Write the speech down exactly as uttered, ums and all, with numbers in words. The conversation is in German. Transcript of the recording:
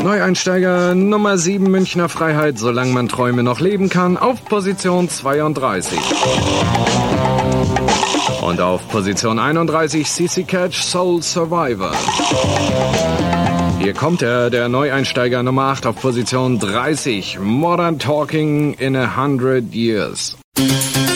Neueinsteiger Nummer sieben Münchner Freiheit, solange man Träume noch leben kann, auf Position zweiunddreißig. Und auf Position einunddreißig C C Catch Soul Survivor. Hier kommt er, der Neueinsteiger Nummer acht auf Position dreißig, Modern Talking in a Hundred Years.